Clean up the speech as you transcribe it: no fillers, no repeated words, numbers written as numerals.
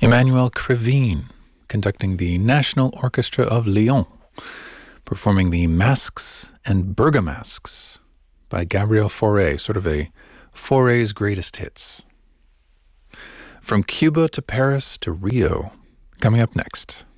Emmanuel Krivine, conducting the National Orchestra of Lyon, performing the Masques and Bergamasques by Gabriel Fauré, sort of a Fauré's greatest hits. From Cuba to Paris to Rio, coming up next.